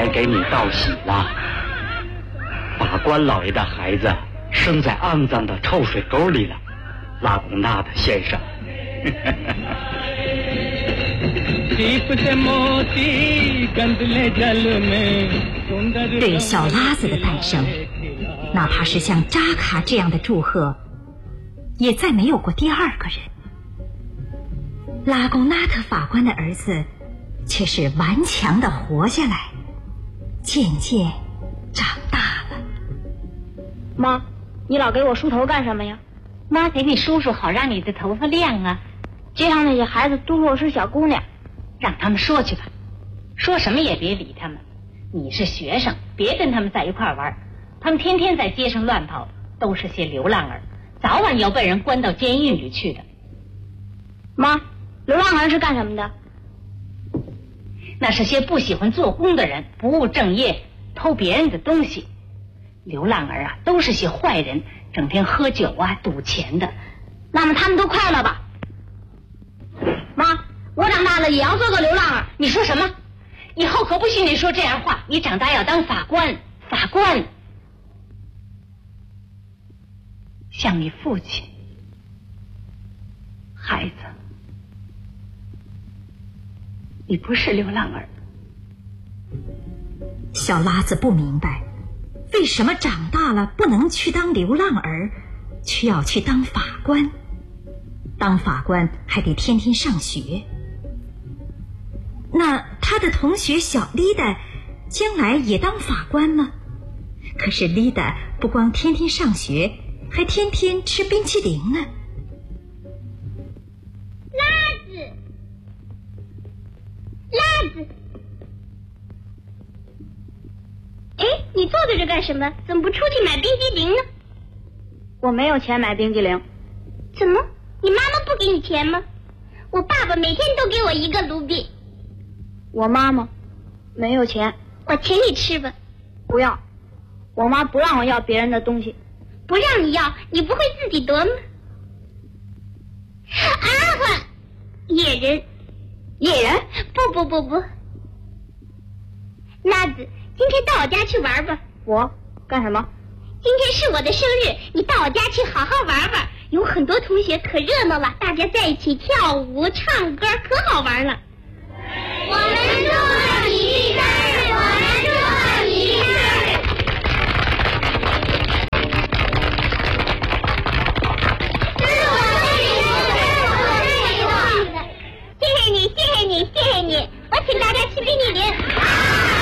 来给你道喜了。法官老爷的孩子生在肮脏的臭水沟里了，拉贡纳特先生。 对小拉子的诞生，哪怕是像扎卡这样的祝贺，也再没有过第二个人。拉贡纳特法官的儿子却是顽强地活下来，渐渐长大了。 妈，你老给我梳头干什么呀？ 妈给你梳梳，好让你的头发亮啊。 街上那些孩子都说我是小姑娘， 让他们说去吧，说什么也别理他们。你是学生，别跟他们在一块玩，他们天天在街上乱跑，都是些流浪儿，早晚要被人关到监狱里去的。 妈，流浪儿是干什么的？ 那是些不喜欢做工的人，不务正业，偷别人的东西。流浪儿啊，都是些坏人，整天喝酒啊，赌钱的。 那么他们都快乐吧？妈，我长大了也要做个流浪儿。 你说什么？以后可不许你说这样话。你长大要当法官，法官像你父亲。孩子，你不是流浪儿。 小拉子不明白，为什么长大了不能去当流浪儿，却要去当法官？当法官还得天天上学。那他的同学小丽达将来也当法官吗？可是丽达不光天天上学，还天天吃冰淇淋呢。 拉子，哎，你坐在这干什么？怎么不出去买冰激凌呢？我没有钱买冰激凌。怎么？你妈妈不给你钱吗？我爸爸每天都给我1个卢比。我妈妈没有钱。我请你吃吧。不要，我妈不让我要别人的东西。不让你要，你不会自己夺吗？啊哈，野人。野人？不，娜子，今天到我家去玩吧。我干什么？今天是我的生日，你到我家去好好玩玩，有很多同学，可热闹了，大家在一起跳舞唱歌，可好玩了。